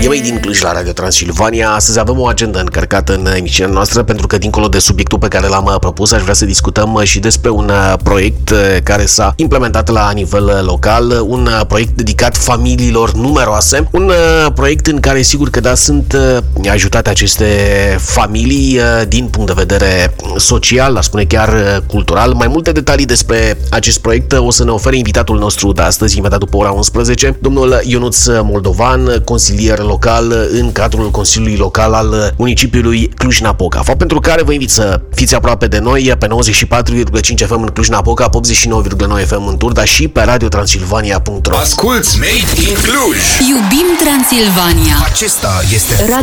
E mai din Cluj la Radio Transilvania. Astăzi avem o agendă încărcată în emisiunea noastră, pentru că dincolo de subiectul pe care l-am propus, aș vrea să discutăm și despre un proiect care s-a implementat la nivel local, un proiect dedicat familiilor numeroase, un proiect în care sigur că da, sunt ajutate aceste familii din punct de vedere social, aș spune chiar cultural. Mai multe detalii despre acest proiect o să ne ofere invitatul nostru de astăzi, imediat după ora 11, domnul Ionuț Moldovan, consilier local în cadrul Consiliului Local al municipiului Cluj-Napoca. Fapt pentru care vă invit să fiți aproape de noi pe 94,5 FM în Cluj-Napoca, pe 89,9 FM în Turda și pe radiotransilvania.ro. Asculți Made in Cluj! Iubim Transilvania! Acesta este